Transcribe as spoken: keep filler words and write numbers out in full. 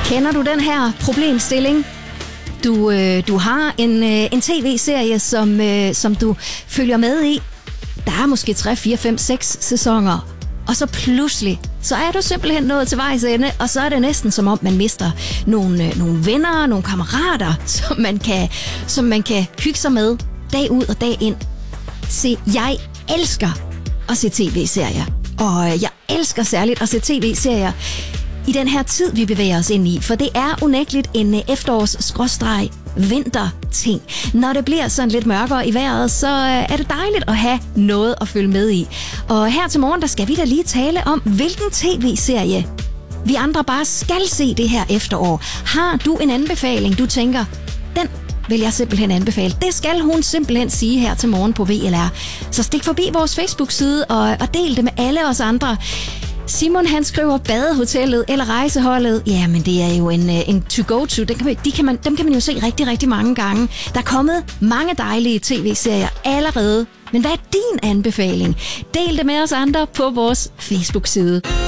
Kender du den her problemstilling? Du, øh, du har en, øh, en tv-serie, som, øh, som du følger med i. Der er måske tre, fire, fem, seks sæsoner. Og så pludselig, så er du simpelthen nået til vejs ende, og så er det næsten som om, man mister nogle, øh, nogle venner, nogle kammerater, som man, kan, som man kan hygge sig med dag ud og dag ind. Se, jeg elsker at se tv-serier. Og jeg elsker særligt at se tv-serier i den her tid, vi bevæger os ind i. For det er unægteligt en efterårs-vinter-ting. Når det bliver sådan lidt mørkere i vejret, så er det dejligt at have noget at følge med i. Og her til morgen, der skal vi da lige tale om, hvilken tv-serie vi andre bare skal se det her efterår. Har du en anbefaling, du tænker, den vil jeg simpelthen anbefale. Det skal hun simpelthen sige her til morgen på V L R. Så stik forbi vores Facebook-side og, og del det med alle os andre. Simon, han skriver badehotellet eller rejseholdet. Jamen, det er jo en, en to-go-to. Den kan man, de kan man, dem kan man jo se rigtig, rigtig mange gange. Der er kommet mange dejlige tv-serier allerede. Men hvad er din anbefaling? Del det med os andre på vores Facebook-side.